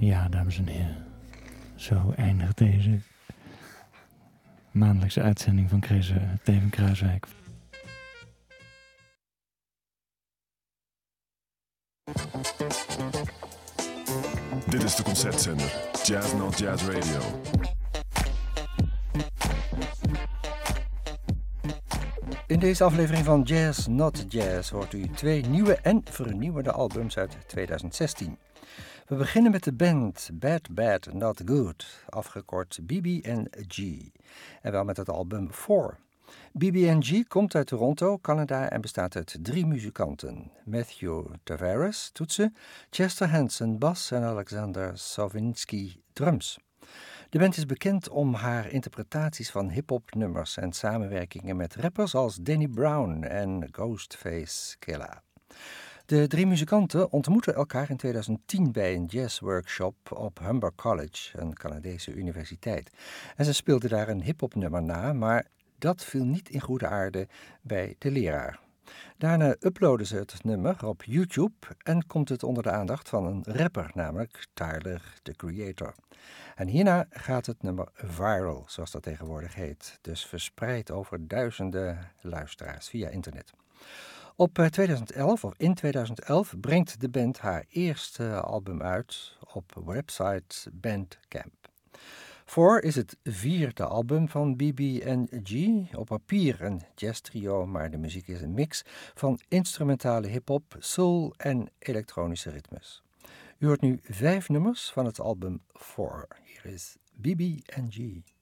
Ja, dames en heren. Zo eindigt deze maandelijkse uitzending van Teven Kruiswijk. Dit is de concertzender Jazz Not Jazz Radio. In deze aflevering van Jazz Not Jazz hoort u 2 nieuwe en vernieuwende albums uit 2016. We beginnen met de band Bad Bad Not Good, afgekort BB&G, en wel met het album 4. BB&G komt uit Toronto, Canada en bestaat uit 3 muzikanten. Matthew Tavares, toetsen, Chester Hansen, bas en Alexander Sowiński, drums. De band is bekend om haar interpretaties van hip-hop nummers en samenwerkingen met rappers als Danny Brown en Ghostface Killah. De 3 muzikanten ontmoetten elkaar in 2010 bij een jazzworkshop op Humber College, een Canadese universiteit. En ze speelden daar een hip-hop nummer na, maar dat viel niet in goede aarde bij de leraar. Daarna uploaden ze het nummer op YouTube en komt het onder de aandacht van een rapper, namelijk Tyler, the Creator. En hierna gaat het nummer viral, zoals dat tegenwoordig heet, dus verspreid over duizenden luisteraars via internet. In 2011 brengt de band haar eerste album uit op website Bandcamp. 4 is het 4e album van BB&G, op papier een jazztrio, maar de muziek is een mix van instrumentale hip-hop, soul en elektronische ritmes. U hoort nu 5 nummers van het album 4. Hier is BB&G.